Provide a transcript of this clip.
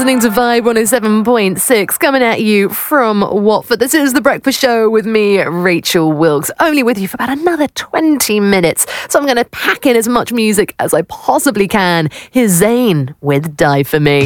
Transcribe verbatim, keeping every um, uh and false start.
listening to Vibe one oh seven point six, coming at you from Watford. This is The Breakfast Show with me, Rachel Wilkes, only with you for about another twenty minutes. So I'm going to pack in as much music as I possibly can. Here's Zayn with Die For Me.